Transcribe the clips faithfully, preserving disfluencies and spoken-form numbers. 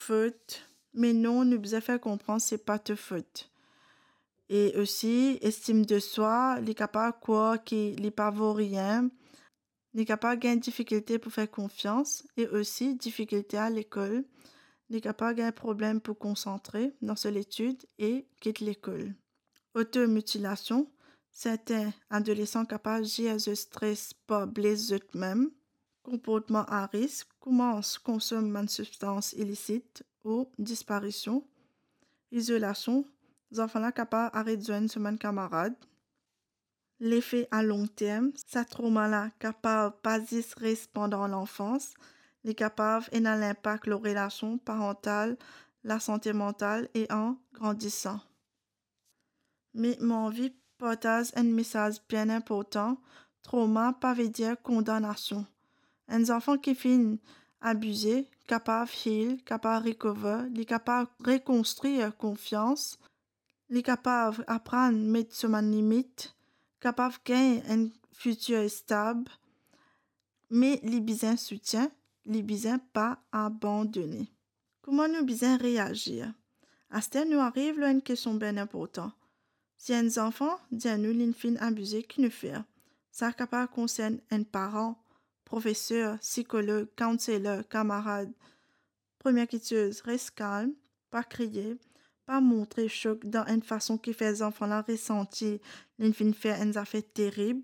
faute, mais non, nous besoin faire comprendre c'est pas ta faute. Et aussi, estime de soi, les capables quoi qui les pas vaut rien, les capables gagnent difficulté pour faire confiance et aussi difficulté à l'école, les capables gagnent problème pour concentrer dans son étude et quitte l'école. Automutilation, certains adolescents capables de gérer le stress par blesser eux-mêmes. Comportement à risque, commence consommer une substance illicite ou disparition. Isolation, les enfants là capables de rejoindre sur un camarade. L'effet à long terme, ça trauma là capable pas reste pendant l'enfance, les capables et dans l'impact les relations parentales, la santé mentale et en grandissant. Mais mon vie partage un message bien important, trauma pas veut dire condamnation. Un enfant qui finit abusé, capable de heal, capable de recover, il est capable de reconstruire confiance, il est capable d'apprendre à mettre sur une limite, capable de gagner un futur stable, mais il a besoin de soutien, il a besoin de pas abandonner. Comment nous besoin réagir? À ce temps, nous arrive là une question bien importante. Si un enfant dit à nous une fille abusée, qui nous fait? Ça capable concerne un parent, professeur, psychologue, counselor, camarade. Première question, reste calme, pas crier, pas montrer choc dans une façon qui fait les enfants là ressentir une fille faire une affaire terrible.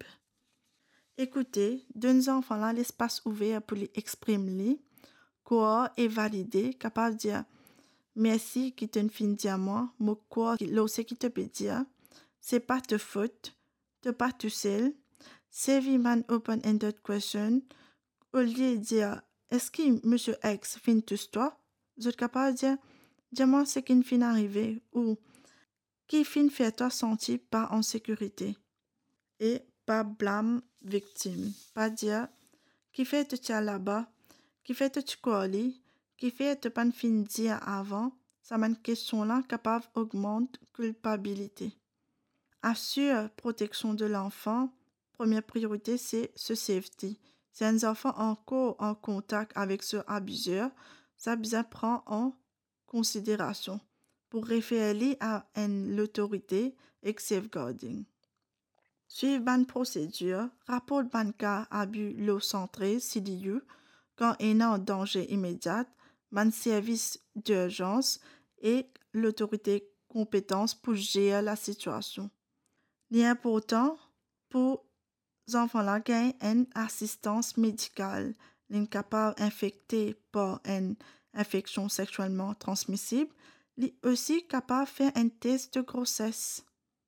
Écoutez, donne aux enfants là l'espace ouvert pour les exprimer, quoi et valider, capable de dire merci qui te fin dit à moi, moi quoi l'ose qui te peut dire, c'est pas ta faute, t'es pas tout seul. C'est une open-ended question. Au lieu de dire est-ce que monsieur X fin tout toi, vous êtes capable de dire dis-moi ce qui fin arrivé ou qui fin fait toi sentir pas en sécurité. Et pas blâme victime. Pas dire qui fait te tiens là-bas, qui fait te tu coller, qui fait te pas fin dire avant. Ça m'a une question là capable augmente culpabilité. Assure protection de l'enfant. Première priorité, c'est ce safety. Si un enfant encore en contact avec ce abuseur, ça abuseur prend en considération pour référer à une l'autorité et safeguarding. Suivre une procédure, rapport ban cas abus l'eau centré C D U quand il y a un danger immédiat, ban service d'urgence et l'autorité compétence pour gérer la situation. Il est important pour les enfants là gagner une assistance médicale, l'incapable infecté par une infection sexuellement transmissible, il est aussi capable de faire un test de grossesse.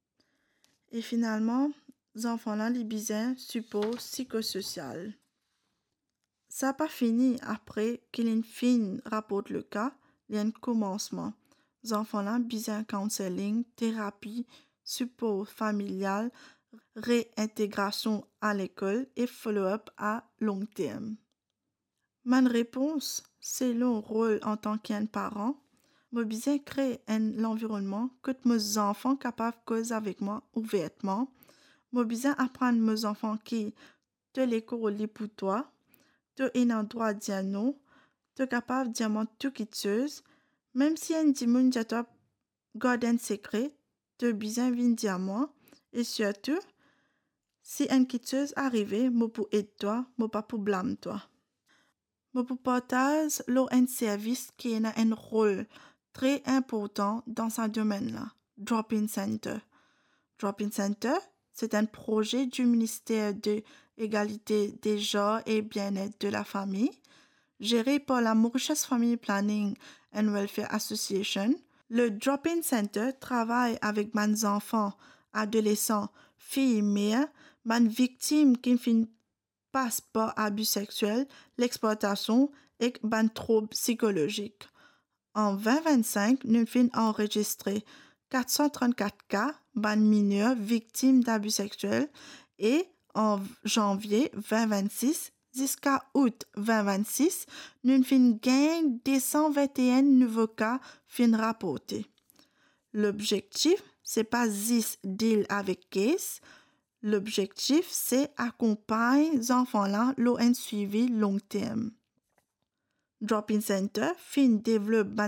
Et finalement, les enfants là les besoins support psychosocial. Ça n'a pas fini après qu'il fin rapporte le cas, il y a un commencement. Les enfants là besoin counseling, thérapie, support familial, réintégration à l'école et follow-up à long terme. Ma réponse, c'est le rôle en tant qu'un parent. Moi, besoin créer un environnement que mes enfants capables de causer avec moi ouvertement. Moi, besoin apprendre mes enfants qui te l'école pour toi, te est un droit de dire non, te capable de dire moi tout qui te même si un dimanche dit toi garde un secret, te besoin vient dire moi et surtout si une quitteuse arrive, moi pour aider toi, moi pas pour blâmer toi. Moi pour partage l'eau un service qui a un rôle très important dans ce domaine-là. Drop-in Center. Drop-in Center, c'est un projet du ministère de l'égalité des genres et bien-être de la famille, géré par la Mauritius Family Planning and Welfare Association. Le Drop-in Center travaille avec mes enfants, adolescents, filles et mères, mes victimes qui ne passent pas abus sexuels, l'exploitation et mes troubles psychologiques. En vingt vingt-cinq, nous avons enregistré quatre cent trente-quatre cas de mineurs victimes d'abus sexuels et en janvier vingt vingt-six jusqu'à août vingt vingt-six, nous avons gagné deux cent vingt et un nouveaux cas fin rapportés. L'objectif, c'est pas juste deal avec case. L'objectif, c'est accompagner les enfants-là l'ont un suivi long terme. Drop-in Center fin développe